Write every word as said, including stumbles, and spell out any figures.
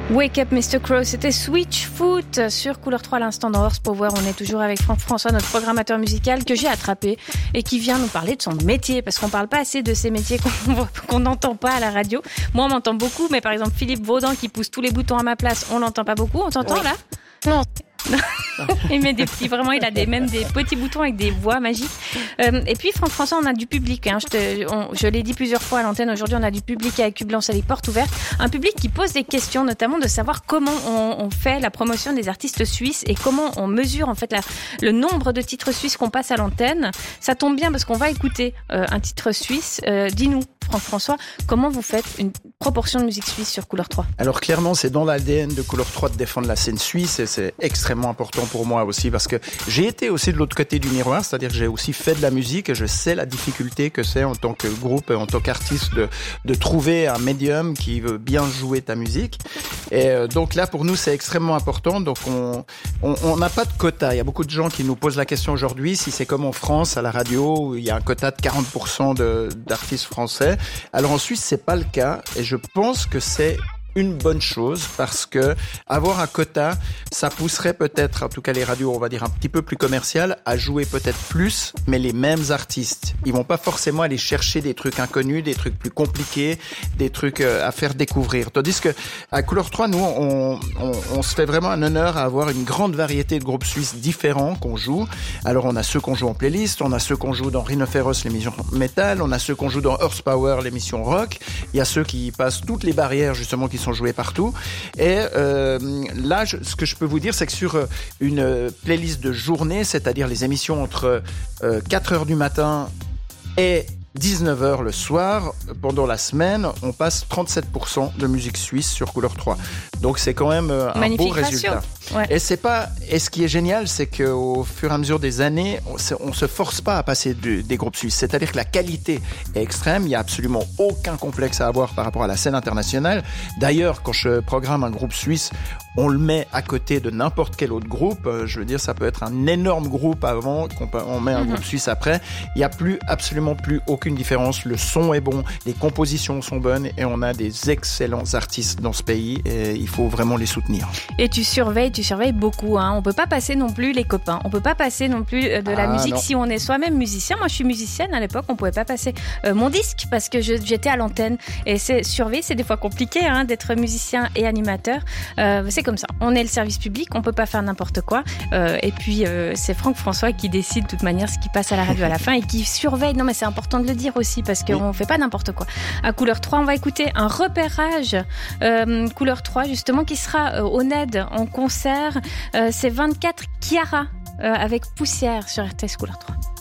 Wake Up mister Crow, c'était Switchfoot sur Couleur trois à l'instant dans Horse Power. On est toujours avec Franck François, notre programmateur musical que j'ai attrapé et qui vient nous parler de son métier, parce qu'on parle pas assez de ces métiers qu'on qu'on n'entend pas à la radio. Moi, on m'entend beaucoup, mais par exemple Philippe Vaudan qui pousse tous les boutons à ma place, on l'entend pas beaucoup. On t'entend oui. là ? Non. Il met des petits, vraiment, il a des, même des petits boutons avec des voix magiques. Euh, et puis, Franck François, on a du public. Hein. Je, te, on, je l'ai dit plusieurs fois à l'antenne. Aujourd'hui, on a du public avec Cublance à les portes ouvertes. Un public qui pose des questions, notamment de savoir comment on, on fait la promotion des artistes suisses et comment on mesure en fait la, le nombre de titres suisses qu'on passe à l'antenne. Ça tombe bien parce qu'on va écouter euh, un titre suisse. Euh, dis-nous, Franck François, comment vous faites une proportion de musique suisse sur Couleur trois ? Alors clairement, c'est dans l'A D N de Couleur trois de défendre la scène suisse et c'est extrêmement important pour moi aussi parce que j'ai été aussi de l'autre côté du miroir, c'est-à-dire que j'ai aussi fait de la musique et je sais la difficulté que c'est en tant que groupe, en tant qu'artiste de, de trouver un médium qui veut bien jouer ta musique. Et donc là, pour nous, c'est extrêmement important. Donc on on on n'a pas de quota. Il y a beaucoup de gens qui nous posent la question aujourd'hui si c'est comme en France à la radio où il y a un quota de quarante pour cent de, d'artistes français. Alors en Suisse, c'est pas le cas et je pense que c'est une bonne chose parce que avoir un quota, ça pousserait peut-être, en tout cas les radios, on va dire un petit peu plus commerciales, à jouer peut-être plus, mais les mêmes artistes. Ils vont pas forcément aller chercher des trucs inconnus, des trucs plus compliqués, des trucs à faire découvrir. Tandis que à Couleur trois, nous, on, on, on se fait vraiment un honneur à avoir une grande variété de groupes suisses différents qu'on joue. Alors on a ceux qu'on joue en playlist, on a ceux qu'on joue dans Rhinoceros, l'émission metal, on a ceux qu'on joue dans Horsepower, l'émission rock. Il y a ceux qui passent toutes les barrières justement qui sont joués partout. Et euh, là, je, ce que je peux vous dire, c'est que sur une playlist de journée, c'est-à-dire les émissions entre euh, quatre heures du matin et dix-neuf heures le soir, pendant la semaine, on passe trente-sept pour cent de musique suisse sur Couleur trois. Donc c'est quand même un magnifique beau résultat. Ouais. Et c'est pas, et ce qui est génial, c'est qu'au fur et à mesure des années, on se, on se force pas à passer de, des groupes suisses. C'est-à-dire que la qualité est extrême. Il y a absolument aucun complexe à avoir par rapport à la scène internationale. D'ailleurs, quand je programme un groupe suisse, on le met à côté de n'importe quel autre groupe. Je veux dire, ça peut être un énorme groupe avant, qu'on peut, on met un mm-hmm. groupe suisse après. Il y a plus, absolument plus aucune différence. Le son est bon, les compositions sont bonnes et on a des excellents artistes dans ce pays et il faut vraiment les soutenir. Et tu surveilles, tu surveilles beaucoup, hein. On peut pas passer non plus les copains. On peut pas passer non plus de la ah, musique non. si on est soi-même musicien. Moi, je suis musicienne à l'époque. On pouvait pas passer euh, mon disque parce que je, j'étais à l'antenne. Et c'est surveiller, c'est des fois compliqué, hein, d'être musicien et animateur. Euh, c'est comme ça. On est le service public. On peut pas faire n'importe quoi. Euh, et puis euh, c'est Franck François qui décide de toute manière ce qui passe à la radio à la fin et qui surveille. Non, mais c'est important de le dire aussi parce qu'on oui. fait pas n'importe quoi. À Couleur trois, on va écouter un repérage euh, Couleur trois justement qui sera euh, au N E D en concert. Euh, c'est vingt-quatre Chiara euh, avec Poussière sur R T S Couleur trois.